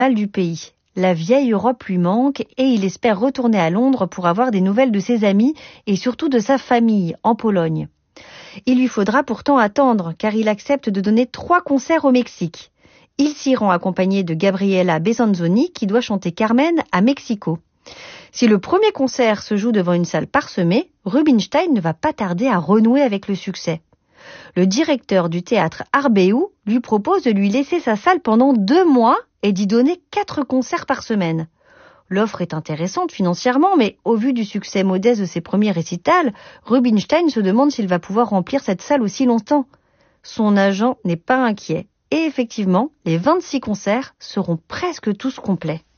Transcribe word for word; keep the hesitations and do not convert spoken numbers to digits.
du pays. La vieille Europe lui manque et il espère retourner à Londres pour avoir des nouvelles de ses amis et surtout de sa famille en Pologne. Il lui faudra pourtant attendre car il accepte de donner trois concerts au Mexique. Il s'y rend accompagné de Gabriela Besanzoni qui doit chanter Carmen à Mexico. Si le premier concert se joue devant une salle parsemée, Rubinstein ne va pas tarder à renouer avec le succès. Le directeur du théâtre Arbew lui propose de lui laisser sa salle pendant deux mois et d'y donner quatre concerts par semaine. L'offre est intéressante financièrement, mais au vu du succès modeste de ses premiers récitals, Rubinstein se demande s'il va pouvoir remplir cette salle aussi longtemps. Son agent n'est pas inquiet. Et effectivement, les vingt-six concerts seront presque tous complets.